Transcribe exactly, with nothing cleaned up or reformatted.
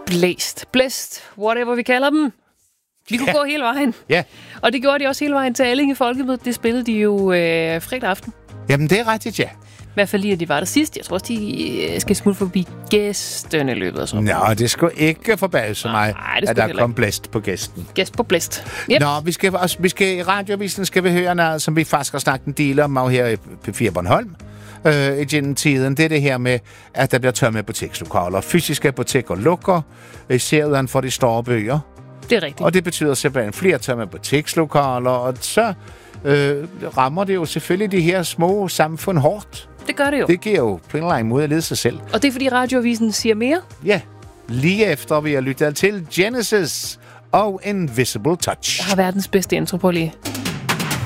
blæst, blæst, whatever vi kalder dem. Vi kunne Ja. gå hele vejen. Ja. Og det gjorde de også hele vejen til Allinge Folkemøde. Det spillede de jo øh, fredag aften. Jamen, det er rigtigt, ja. I hvert fald lige, at de var der sidst. Jeg tror også, de øh, skal smutte forbi gæsterne i løbet af sommeren. Nå, det skulle ikke forbavse mig, Nej, det at skulle der heller kom blæst på gæsten. Gæst på blæst. Yep. Nå, vi skal, også, vi skal i radioavisen skal vi høre noget, som vi faktisk har snakket en del om her i P fire Bornholm. Øh, gennem tiden. Det er det her med, at der bliver tømme butikslokaler. Fysiske butikker lukker, især uden for de store byer. Det er rigtigt. Og det betyder simpelthen flere tømme butikslokaler, og så øh, rammer det jo selvfølgelig de her små samfund hårdt. Det gør det jo. Det giver jo på en eller anden måde at lede sig selv. Og det er, fordi radioavisen siger mere. Ja, lige efter vi har lyttet til Genesis og Invisible Touch. Jeg har verdens bedste intro på lige.